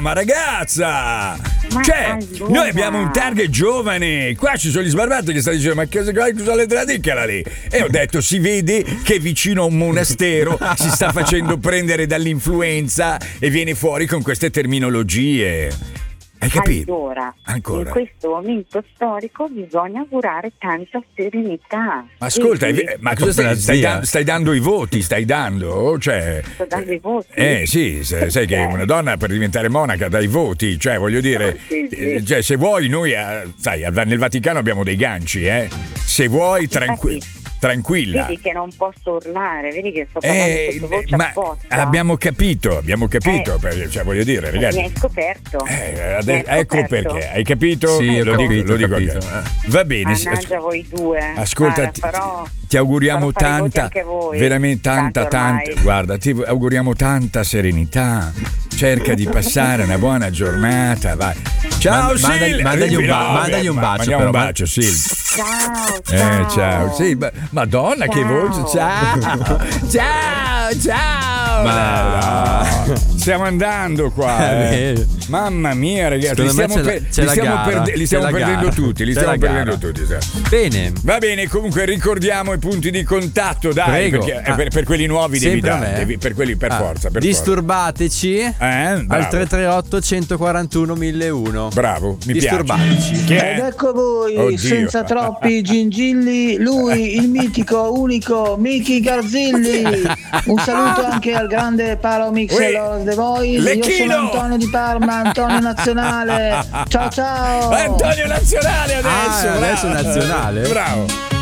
ma ragazza! Ma Cioè, allora... noi abbiamo un target giovane. Qua ci sono gli sbarbati che stanno dicendo: ma cosa le tradicala lì? E ho detto: si vede che vicino a un monastero si sta facendo prendere dall'influenza e viene fuori con queste terminologie. Hai capito? Ancora, in questo momento storico bisogna augurare tanta serenità. Ma ascolta, ma cosa stai dando i voti? Stai dando? Cioè, sto dando i voti? Sì, sai che una donna per diventare monaca dà i voti, cioè voglio dire, sì. Cioè, se vuoi noi, sai, nel Vaticano abbiamo dei ganci, se vuoi tranquilla. Vedi che non posso urlare, vedi che sto parlando sottovoce apposta. Abbiamo capito, perché, cioè voglio dire, ragazzi. Mi hai scoperto. Ecco perché, hai capito? Sì, lo dico capito. Va bene. Mannaggia voi due. Ascolta, ti auguriamo tanta, veramente tanta, guarda, ti auguriamo tanta serenità. Cerca di passare una buona giornata, vai. Ciao Sil, mandagli un bacio, un bacio, Sil. Ciao. Sì, Madonna, che voce. Ciao. Stiamo andando qua. Mamma mia, ragazzi, li stiamo perdendo tutti. Bene. Va bene, comunque ricordiamo i punti di contatto, dai. Prego. Perché per quelli nuovi devi dare, per quelli per forza. Disturbateci al 338 141 1001. Bravo, mi Disturbateci. piace. Ed ecco voi, senza troppi gingilli, lui, il mitico, unico Miki Garzilli. Un saluto anche al grande Paolo Mixelor de Voice. Io sono Antonio di Parma, Antonio Nazionale. Ciao. Antonio Nazionale adesso. Adesso nazionale. Bravo.